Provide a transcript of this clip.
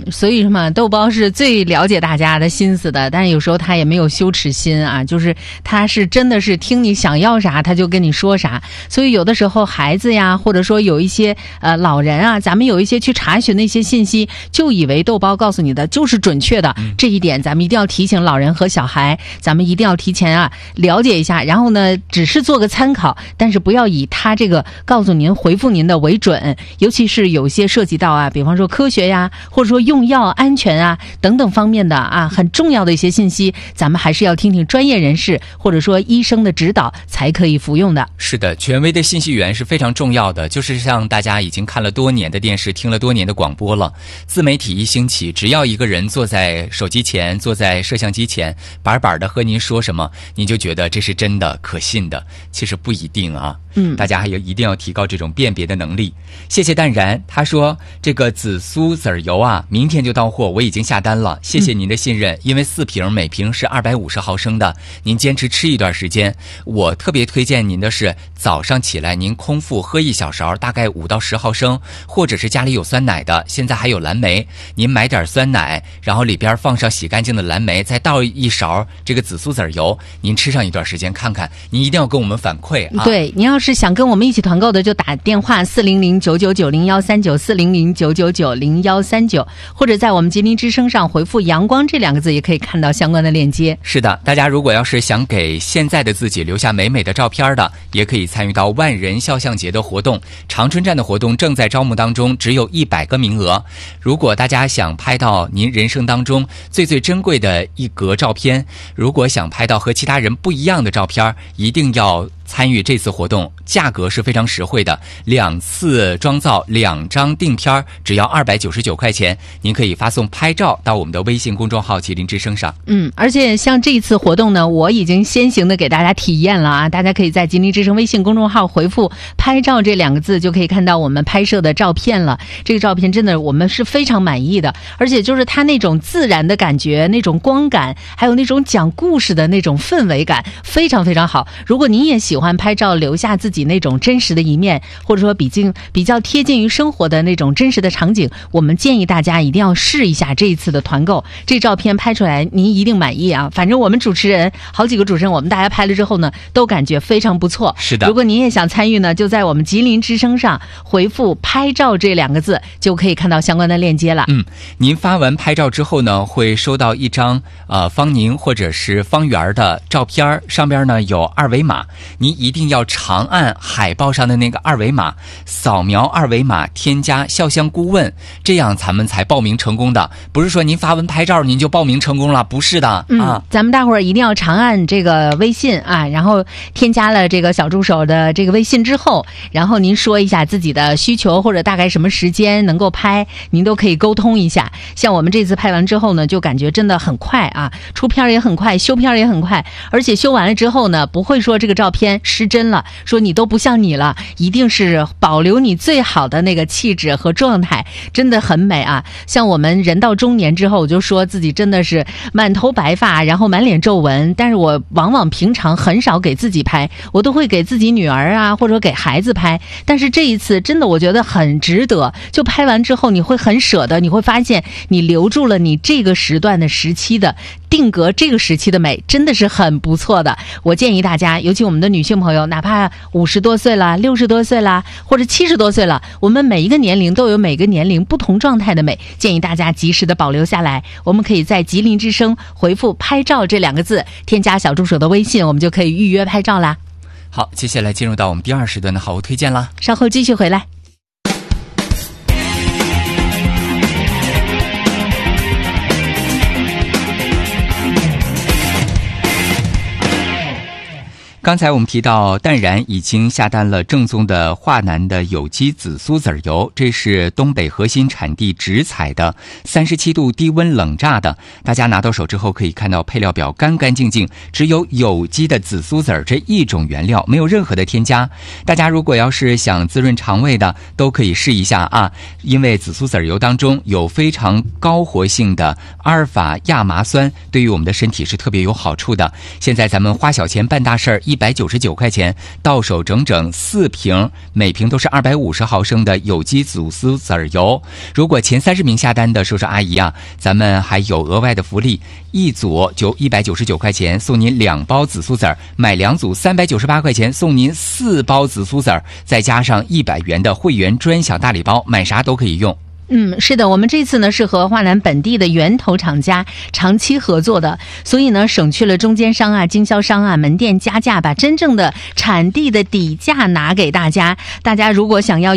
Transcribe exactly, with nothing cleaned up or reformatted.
所以嘛，豆包是最了解大家的心思的，但是有时候他也没有羞耻心啊，就是他是真的是听你想要啥他就跟你说啥。所以有的时候孩子呀，或者说有一些呃老人啊，咱们有一些去查询的一些信息，就以为豆包告诉你的就是准确的，嗯、这一点咱们一定要提醒老人和小孩，咱们一定要提前啊了解一下，然后呢只是做个参考，但是不要以他这个告诉您回复您的为准，尤其是有些涉及到啊，比方说科学呀，或者说用药安全啊等等方面的啊很重要的一些信息，咱们还是要听听专业人士或者说医生的指导才可以服用的。 是的，权威的信息源是非常重要的，就是像大家已经看了多年的电视，听了多年的广播了，自媒体一兴起，只要一个人坐在手机前，坐在摄像机前，板板的和您说什么，您就觉得这是真的可信的，其实不一定啊。嗯，大家还有一定要提高这种辨别的能力。谢谢淡然，他说这个紫苏籽儿油啊，明天就到货，我已经下单了，谢谢您的信任。嗯、因为四瓶，每瓶是二百五十毫升的，您坚持吃一段时间。我特别推荐您的是早上起来您空腹喝一小勺，大概五到十毫升，或者是家里有酸奶的，现在还有蓝莓，您买点酸奶，然后里边放上洗干净的蓝莓，再倒一勺这个紫苏籽儿油，您吃上一段时间看看，您一定要跟我们反馈啊。 对，您要是想跟我们一起团购的，就打电话四零零九九九零幺三九四零零九九九零幺三九，或者在我们吉林之声上回复阳光这两个字，也可以看到相关的链接。 是的，大家如果要是想给现在的自己留下美美的照片的，也可以参与到万人肖像节的活动。长春站的活动正在招募当中，只有一百个名额。如果大家想拍到您人生当中最最珍贵的一格照片，如果想拍到和其他人不一样的照片，一定要参与这次活动，价格是非常实惠的，两次装造两张定片只要二百九十九块钱，您可以发送拍照到我们的微信公众号吉林之声上。 嗯，而且像这一次活动呢，我已经先行的给大家体验了啊，大家可以在吉林之声微信公众号回复拍照这两个字，就可以看到我们拍摄的照片了。这个照片真的我们是非常满意的，而且就是它那种自然的感觉，那种光感，还有那种讲故事的那种氛围感，非常非常好。如果您也喜欢拍照留下自己那种真实的一面，或者说比近比较贴近于生活的那种真实的场景，我们建议大家一定要试一下这一次的团购，这照片拍出来您一定满意啊。反正我们主持人好几个主持人，我们大家拍了之后呢，都感觉非常不错。 是的， 如果您也想参与呢，就在我们吉林之声上回复拍照这两个字，就可以看到相关的链接了。 嗯，您发完拍照之后呢，会收到一张呃方宁或者是方圆的照片，上边呢有二维码，您一定要长按海报上的那个二维码，扫描二维码添加肖像顾问，这样咱们才报名成功的。不是说您发完拍照您就报名成功了，不是的。 嗯、 啊， 咱们大伙儿一定要长按这个微信啊，然后添加了这个小助手的这个微信之后，然后您说一下自己的需求或者大概什么时间能够拍，您都可以沟通一下。像我们这次拍完之后呢，就感觉真的很快啊，出片也很快，修片也很快，而且修完了之后呢，不会说这个照片失真了，说你都不像你了，一定是保留你最好的那个气质和状态，真的很美啊。像我们人到中年之后，我就说自己真的是满头白发，然后满脸皱纹，但是我往往平常很少给自己拍，我都会给自己女儿啊，或者给孩子拍，但是这一次真的我觉得很值得，就拍完之后你会很舍得，你会发现你留住了你这个时段的时期的定格，这个时期的美真的是很不错的。我建议大家，尤其我们的女性朋友，哪怕五十多岁了，六十多岁了，或者七十多岁了，我们每一个年龄都有每个年龄不同状态的美，建议大家及时的保留下来。我们可以在吉林之声回复拍照这两个字，添加小助手的微信，我们就可以预约拍照啦。 好，接下来进入到我们第二时段的好物推荐啦， 稍后继续回来。 刚才我们提到淡然已经下单了正宗的华南的有机紫苏籽油，这是东北核心产地直采的，三十七度低温冷榨的，大家拿到手之后可以看到配料表干干净净，只有有机的紫苏籽这一种原料，没有任何的添加。大家如果要是想滋润肠胃的，都可以试一下啊，因为紫苏籽油当中有非常高活性的阿尔法亚麻酸，对于我们的身体是特别有好处的。现在咱们花小钱办大事儿，一百九十九块钱，到手整整四瓶，每瓶都是二百五十毫升的有机祖苏籽儿油。如果前三十名下单的叔叔阿姨啊，咱们还有额外的福利，一组就一百九十九块钱送您两包紫苏籽儿，买两组三百九十八块钱送您四包紫苏籽儿，再加上一百元的会员专享大礼包，买啥都可以用。 嗯，是的，我们这次呢是和华南本地的源头厂家长期合作的，所以呢省去了中间商啊、经销商啊、门店加价，把真正的产地的底价拿给大家。大家如果想要